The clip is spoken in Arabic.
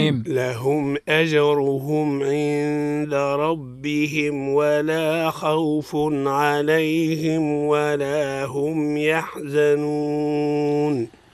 تمام. لهم أجرهم عند ربهم ولا خوف عليهم ولا هم يحزنون.